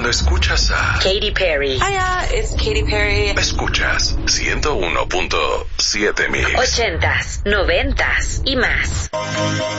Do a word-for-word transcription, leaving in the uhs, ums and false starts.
Cuando escuchas a Katy Perry. Hiya, it's Katy Perry. Escuchas ciento uno punto siete Mix. Ochentas, noventas y más.